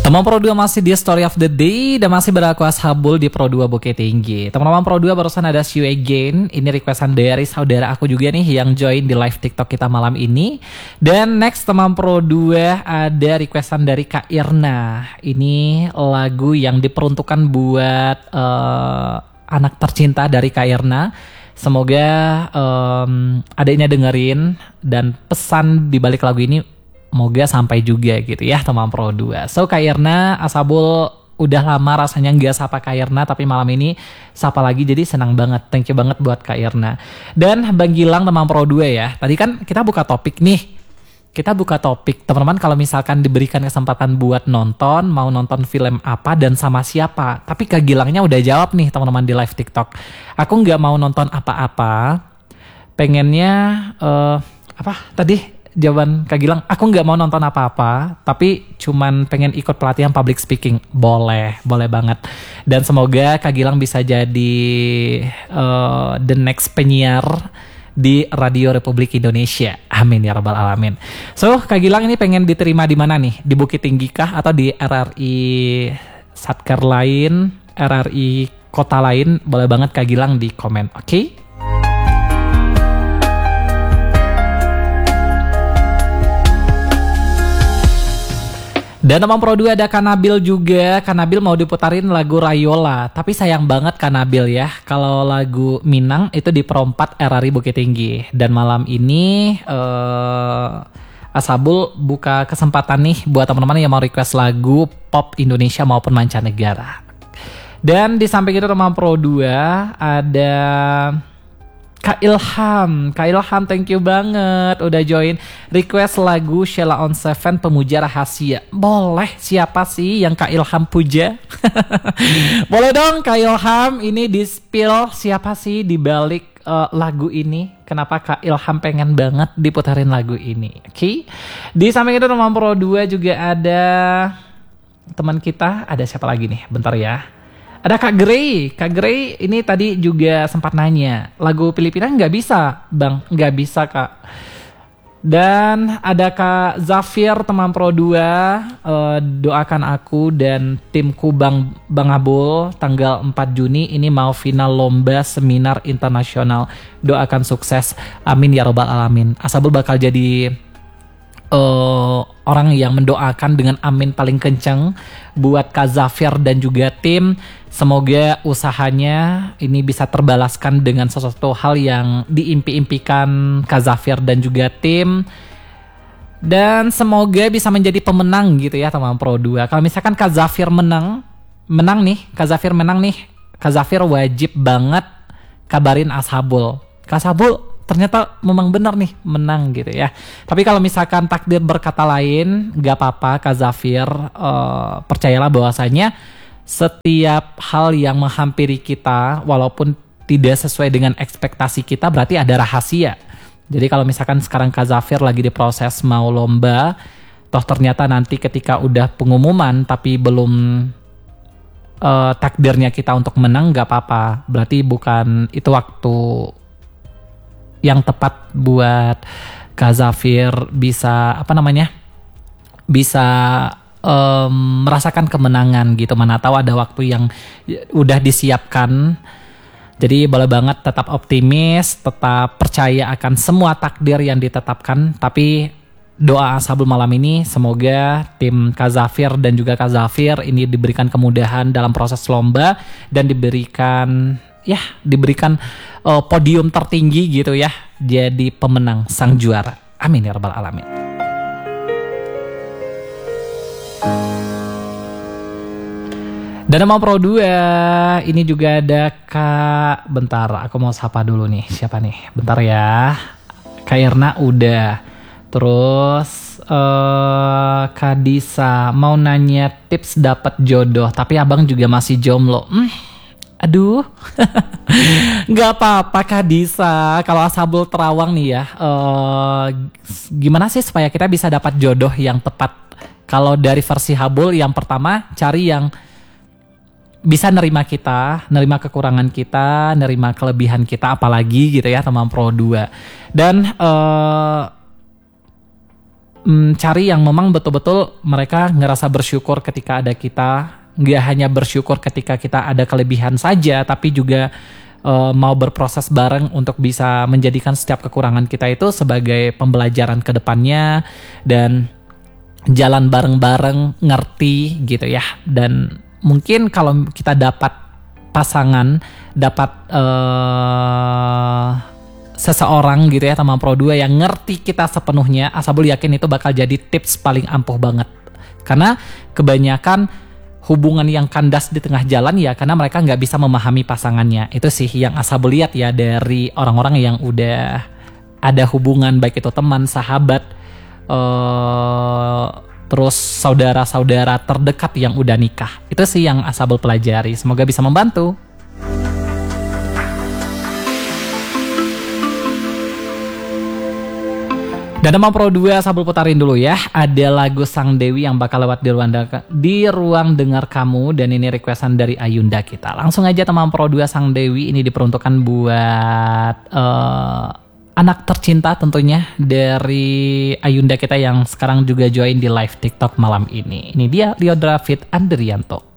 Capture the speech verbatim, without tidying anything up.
Teman Pro dua masih di Story of the Day dan masih beraku Ashabul di Pro dua Bukit Tinggi. Teman-teman Pro dua barusan ada See You Again. Ini requestan dari saudara aku juga nih yang join di live TikTok kita malam ini. Dan next teman Pro dua ada requestan dari Kak Irna. Ini lagu yang diperuntukkan buat uh, anak tercinta dari Kak Irna. Semoga um, adiknya dengerin dan pesan di balik lagu ini semoga sampai juga gitu ya teman Pro dua. So Kak Irna, Ashabul udah lama rasanya nggak sapa Kak Irna, tapi malam ini sapa lagi jadi senang banget. Thank you banget buat Kak Irna. Dan Bang Gilang teman Pro dua ya. Tadi kan kita buka topik nih. Kita buka topik teman-teman, kalau misalkan diberikan kesempatan buat nonton, mau nonton film apa dan sama siapa. Tapi Kak Gilangnya udah jawab nih teman-teman di live TikTok. Aku nggak mau nonton apa-apa. Pengennya uh, apa tadi? Jawaban Kak Gilang, aku nggak mau nonton apa-apa, tapi cuman pengen ikut pelatihan public speaking. Boleh, boleh banget. Dan semoga Kak Gilang bisa jadi uh, the next penyiar di Radio Republik Indonesia. Amin ya rabbal alamin. So Kak Gilang ini pengen diterima di mana nih? Di Bukit Tinggi kah atau di R R I Satker lain, R R I kota lain? Boleh banget Kak Gilang di komen, oke? Okay? Dan teman Pro dua ada Kanabil juga. Kanabil mau diputarin lagu Rayola. Tapi sayang banget Kanabil ya, kalau lagu Minang itu di Pro empat R R I Bukit Tinggi. Dan malam ini uh, Ashabul buka kesempatan nih buat teman-teman yang mau request lagu pop Indonesia maupun mancanegara. Dan di samping itu teman Pro dua ada Kak Ilham, Kak Ilham thank you banget udah join request lagu Sheila on Seven Pemuja Rahasia. Boleh, siapa sih yang Kak Ilham puja? Boleh dong Kak Ilham, ini di spill siapa sih di balik uh, lagu ini? Kenapa Kak Ilham pengen banget diputarin lagu ini? Oke. Okay? Di samping itu teman Pro dua juga ada teman kita, ada siapa lagi nih? Bentar ya. Ada Kak Grey, Kak Grey ini tadi juga sempat nanya, lagu Filipina nggak bisa Bang, nggak bisa Kak. Dan ada Kak Zafir teman Pro dua, uh, doakan aku dan timku Bang Bang Abul tanggal empat Juni ini mau final lomba seminar internasional. Doakan sukses, amin ya robbal alamin. Ashabul bakal jadi Uh, orang yang mendoakan dengan amin paling kenceng buat Kak Zafir dan juga tim. Semoga usahanya ini bisa terbalaskan dengan sesuatu hal yang diimpi-impikan Kak Zafir dan juga tim. Dan semoga bisa menjadi pemenang gitu ya teman Pro dua. Kalau misalkan Kak Zafir menang, menang nih, Kak Zafir menang nih, Kak Zafir wajib banget kabarin Ashabul. Kak Ashabul ternyata memang benar nih menang gitu ya. Tapi kalau misalkan takdir berkata lain, gak apa-apa Kak Zafir, uh, percayalah bahwasanya setiap hal yang menghampiri kita walaupun tidak sesuai dengan ekspektasi kita berarti ada rahasia. Jadi kalau misalkan sekarang Kak Zafir lagi diproses mau lomba, toh ternyata nanti ketika udah pengumuman tapi belum uh, takdirnya kita untuk menang, gak apa-apa. Berarti bukan itu waktu yang tepat buat Kak Zafir bisa apa namanya bisa um, merasakan kemenangan gitu. Mana tahu ada waktu yang udah disiapkan. Jadi boleh banget tetap optimis, tetap percaya akan semua takdir yang ditetapkan. Tapi doa Ashabul malam ini semoga tim Kak Zafir dan juga Kak Zafir ini diberikan kemudahan dalam proses lomba dan diberikan ya diberikan uh, podium tertinggi gitu ya, jadi pemenang sang juara. Amin ya rabbal alamin. Dan nama Pro dua ini juga ada Kak, bentar aku mau sapa dulu nih, siapa nih? Bentar ya. Kak Irna udah. Terus uh, Kak Disa mau nanya tips dapat jodoh, tapi abang juga masih jomblo. Hmm. Aduh, nggak apa-apa Kak Disa. Kalau Ashabul terawang nih ya, uh, gimana sih supaya kita bisa dapat jodoh yang tepat? Kalau dari versi Habul, yang pertama cari yang bisa nerima kita, nerima kekurangan kita, nerima kelebihan kita, apalagi gitu ya teman Pro dua. Dan uh, mm, cari yang memang betul-betul mereka ngerasa bersyukur ketika ada kita, nggak hanya bersyukur ketika kita ada kelebihan saja, tapi juga uh, mau berproses bareng untuk bisa menjadikan setiap kekurangan kita itu sebagai pembelajaran ke depannya dan jalan bareng-bareng, ngerti gitu ya. Dan mungkin kalau kita dapat pasangan, dapat uh, seseorang gitu ya, teman Pro dua yang ngerti kita sepenuhnya, Asabul yakin itu bakal jadi tips paling ampuh banget. Karena kebanyakan hubungan yang kandas di tengah jalan ya karena mereka nggak bisa memahami pasangannya. Itu sih yang Asabul lihat ya dari orang-orang yang udah ada hubungan, baik itu teman, sahabat, uh, terus saudara-saudara terdekat yang udah nikah. Itu sih yang Asabul pelajari. Semoga bisa membantu. Dan Teman Pro dua, Asabul putarin dulu ya. Ada lagu Sang Dewi yang bakal lewat di ruang, di ruang dengar kamu. Dan ini requestan dari Ayunda kita. Langsung aja Teman Pro dua, Sang Dewi ini diperuntukkan buat uh, anak tercinta tentunya dari Ayunda kita yang sekarang juga join di live TikTok malam ini. Ini dia Liodra Fit Andrianto.